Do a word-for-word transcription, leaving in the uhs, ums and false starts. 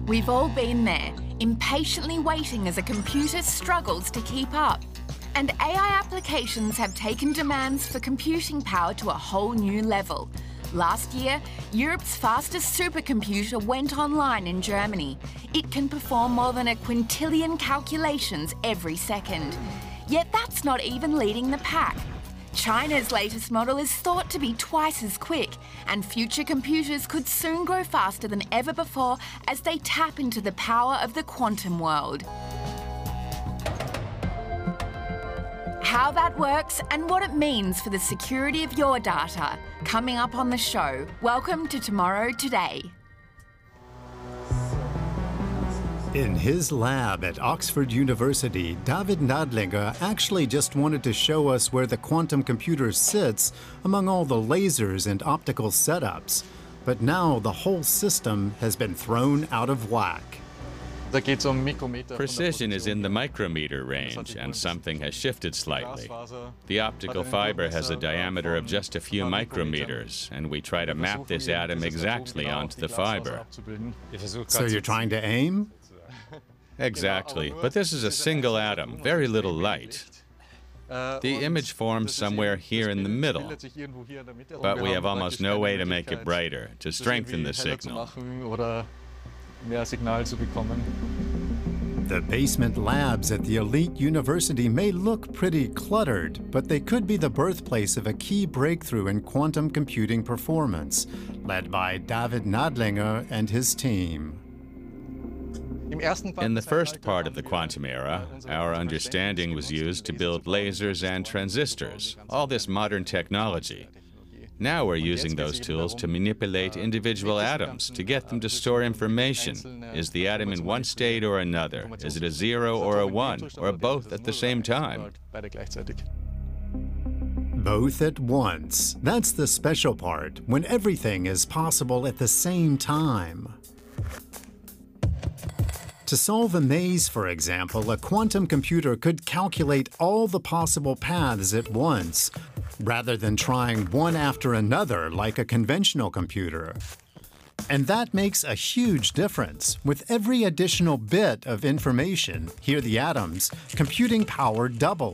We've all been there, impatiently waiting as a computer struggles to keep up. And A I applications have taken demands for computing power to a whole new level. Last year, Europe's fastest supercomputer went online in Germany. It can perform more than a quintillion calculations every second. Yet that's not even leading the pack. China's latest model is thought to be twice as quick, and future computers could soon grow faster than ever before as they tap into the power of the quantum world. How that works and what it means for the security of your data, coming up on the show. Welcome to Tomorrow Today. In his lab at Oxford University, David Nadlinger actually just wanted to show us where the quantum computer sits among all the lasers and optical setups. But now the whole system has been thrown out of whack. Precision is in the micrometer range, and something has shifted slightly. The optical fiber has a diameter of just a few micrometers, and we try to map this atom exactly onto the fiber. So you're trying to aim? Exactly, but this is a single atom, very little light. The image forms somewhere here in the middle, but we have almost no way to make it brighter, to strengthen the signal. The basement labs at the elite university may look pretty cluttered, but they could be the birthplace of a key breakthrough in quantum computing performance, led by David Nadlinger and his team. In the first part of the quantum era, our understanding was used to build lasers and transistors, all this modern technology. Now we're using those tools to manipulate individual atoms, to get them to store information. Is the atom in one state or another? Is it a zero or a one, or both at the same time? Both at once. That's the special part, when everything is possible at the same time. To solve a maze, for example, a quantum computer could calculate all the possible paths at once, rather than trying one after another like a conventional computer. And that makes a huge difference. With every additional bit of information, here the atoms, computing power doubles.